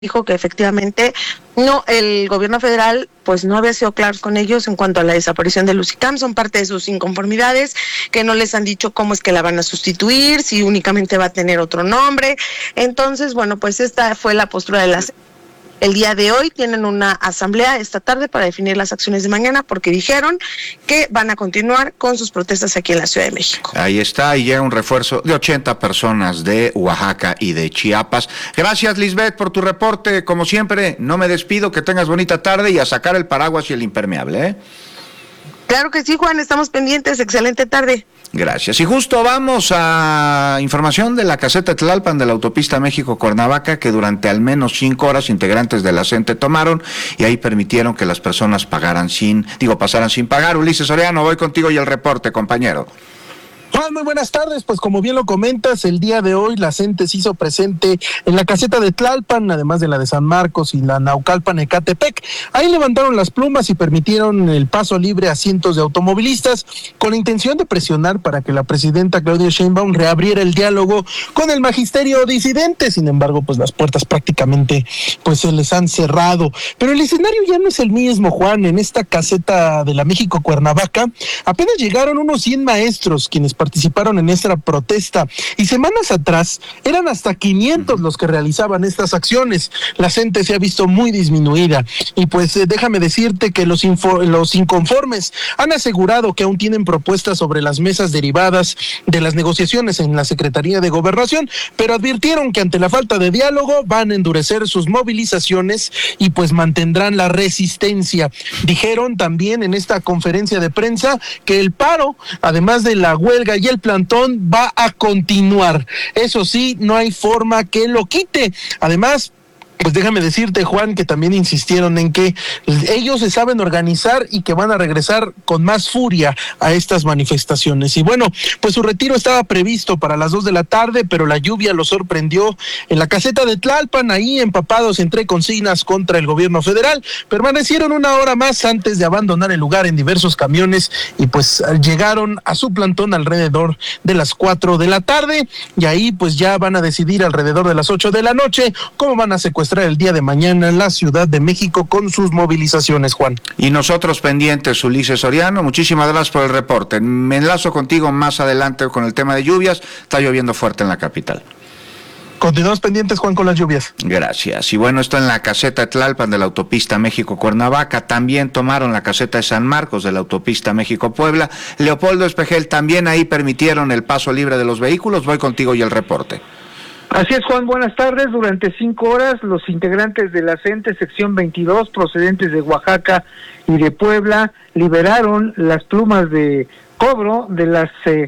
dijo que efectivamente no, el gobierno federal pues no había sido claro con ellos en cuanto a la desaparición de Lucicam. Son parte de sus inconformidades, que no les han dicho cómo es que la van a sustituir, si únicamente va a tener otro nombre. Entonces, bueno, pues esta fue la postura de las... El día de hoy tienen una asamblea esta tarde para definir las acciones de mañana, porque dijeron que van a continuar con sus protestas aquí en la Ciudad de México. Ahí está, y llega un refuerzo de 80 personas de Oaxaca y de Chiapas. Gracias, Lisbeth, por tu reporte. Como siempre, no me despido, que tengas bonita tarde y a sacar el paraguas y el impermeable, ¿eh? Claro que sí, Juan, estamos pendientes. Excelente tarde. Gracias. Y justo vamos a información de la caseta Tlalpan de la autopista México-Cuernavaca, que durante al menos 5 horas integrantes de la CENTE tomaron y ahí permitieron que las personas pasaran sin pagar. Ulises Soriano, voy contigo y el reporte, compañero. Juan, muy buenas tardes. Pues como bien lo comentas, el día de hoy la CENTE se hizo presente en la caseta de Tlalpan, además de la de San Marcos y la Naucalpan-Ecatepec. Ahí levantaron las plumas y permitieron el paso libre a cientos de automovilistas con la intención de presionar para que la presidenta Claudia Sheinbaum reabriera el diálogo con el magisterio disidente. Sin embargo, pues las puertas prácticamente pues se les han cerrado. Pero el escenario ya no es el mismo, Juan. En esta caseta de la México-Cuernavaca apenas llegaron unos 100 maestros quienes participaron en esta protesta, y semanas atrás eran hasta 500 los que realizaban estas acciones. La CENTE se ha visto muy disminuida, y pues déjame decirte que los inconformes han asegurado que aún tienen propuestas sobre las mesas derivadas de las negociaciones en la Secretaría de Gobernación, pero advirtieron que ante la falta de diálogo van a endurecer sus movilizaciones y pues mantendrán la resistencia. Dijeron también en esta conferencia de prensa que el paro, además de la huelga y el plantón, va a continuar. Eso sí, no hay forma que lo quite. Además, pues déjame decirte, Juan, que también insistieron en que ellos se saben organizar y que van a regresar con más furia a estas manifestaciones. Y bueno, pues su retiro estaba previsto para las 2 de la tarde, pero la lluvia los sorprendió en la caseta de Tlalpan, ahí empapados entre consignas contra el gobierno federal. Permanecieron 1 hora más antes de abandonar el lugar en diversos camiones y pues llegaron a su plantón alrededor de las 4 de la tarde, y ahí pues ya van a decidir alrededor de las 8 de la noche cómo van a secuestrar el día de mañana en la Ciudad de México con sus movilizaciones, Juan. Y nosotros pendientes, Ulises Soriano, muchísimas gracias por el reporte. Me enlazo contigo más adelante con el tema de lluvias. Está lloviendo fuerte en la capital. Continuamos pendientes, Juan, con las lluvias. Gracias. Y bueno, esto en la caseta de Tlalpan de la autopista México-Cuernavaca. También tomaron la caseta de San Marcos de la autopista México-Puebla. Leopoldo Espejel, también ahí permitieron el paso libre de los vehículos. Voy contigo y el reporte. Así es, Juan, buenas tardes. Durante 5 horas, los integrantes de la CENTE sección 22, procedentes de Oaxaca y de Puebla, liberaron las plumas de cobro de las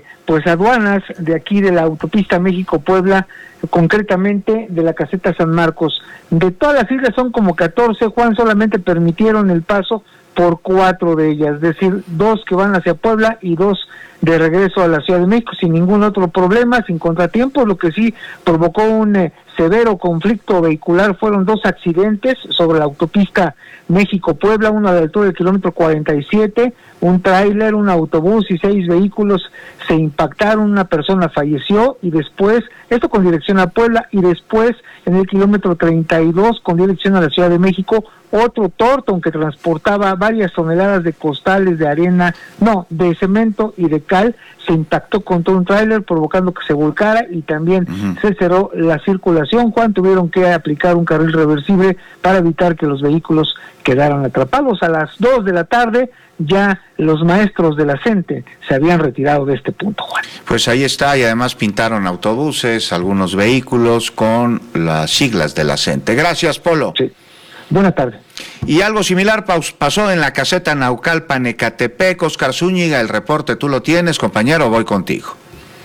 aduanas de aquí de la autopista México-Puebla, concretamente de la caseta San Marcos. De todas las islas son como 14, Juan, solamente permitieron el paso por 4 de ellas, es decir, 2 que van hacia Puebla y 2 de regreso a la Ciudad de México, sin ningún otro problema, sin contratiempos. Lo que sí provocó un severo conflicto vehicular fueron 2 accidentes sobre la autopista México-Puebla, uno a la altura del kilómetro 47, un tráiler, un autobús y 6 vehículos se impactaron, una persona falleció, y después, esto con dirección a Puebla, y después en el kilómetro 32 con dirección a la Ciudad de México, otro Torton que transportaba varias toneladas de costales de arena, de cemento y de cal, se impactó contra un tráiler provocando que se volcara, y también se cerró la circulación. Juan, tuvieron que aplicar un carril reversible para evitar que los vehículos quedaran atrapados. A las 2 de la tarde ya los maestros de la CENTE se habían retirado de este punto, Juan. Pues ahí está, y además pintaron autobuses, algunos vehículos con las siglas de la CENTE. Gracias, Polo. Sí. Buenas tardes. Y algo similar pasó en la caseta Naucalpan-Ecatepec. Oscar Zúñiga, el reporte tú lo tienes, compañero, voy contigo.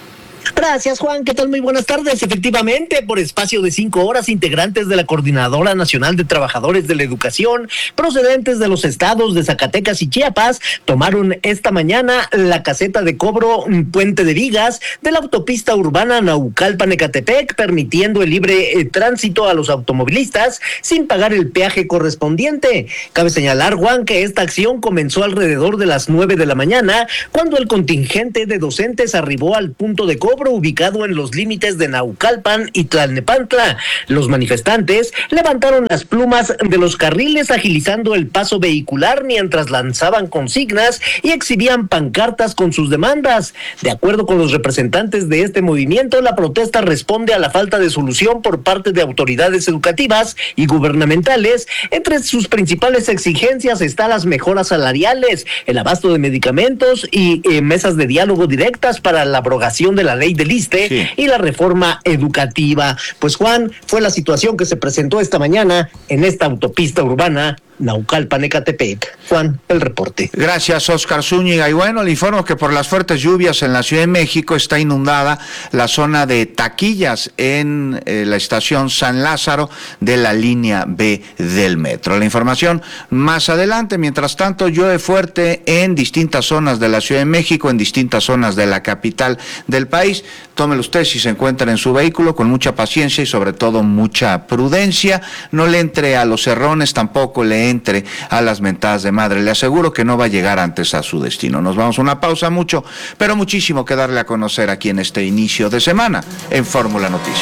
Gracias, Juan. ¿Qué tal? Muy buenas tardes. Efectivamente, por espacio de 5 horas, integrantes de la Coordinadora Nacional de Trabajadores de la Educación, procedentes de los estados de Zacatecas y Chiapas, tomaron esta mañana la caseta de cobro Puente de Vigas de la autopista urbana Naucalpan-Ecatepec, permitiendo el libre tránsito a los automovilistas sin pagar el peaje correspondiente. Cabe señalar, Juan, que esta acción comenzó alrededor de las 9 de la mañana, cuando el contingente de docentes arribó al punto de cobro cobro ubicado en los límites de Naucalpan y Tlalnepantla. Los manifestantes levantaron las plumas de los carriles agilizando el paso vehicular mientras lanzaban consignas y exhibían pancartas con sus demandas. De acuerdo con los representantes de este movimiento, la protesta responde a la falta de solución por parte de autoridades educativas y gubernamentales. Entre sus principales exigencias están las mejoras salariales, el abasto de medicamentos y mesas de diálogo directas para la abrogación de la ley del ISSSTE y la reforma educativa. Pues Juan, fue la situación que se presentó esta mañana en esta autopista urbana Naucalpan-Ecatepec. Juan, el reporte. Gracias, Oscar Zúñiga. Y bueno, le informo que por las fuertes lluvias en la Ciudad de México está inundada la zona de taquillas en la estación San Lázaro de la línea B del metro. La información más adelante. Mientras tanto, llueve fuerte en distintas zonas de la Ciudad de México, en distintas zonas de la capital del país. Tómelo usted si se encuentra en su vehículo con mucha paciencia y sobre todo mucha prudencia. No le entre a los errores, tampoco le entre a las mentadas de madre. Le aseguro que no va a llegar antes a su destino. Nos vamos a una pausa, mucho, pero muchísimo que darle a conocer aquí en este inicio de semana en Fórmula Noticias.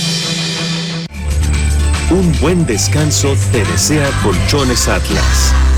Un buen descanso te desea Colchones Atlas.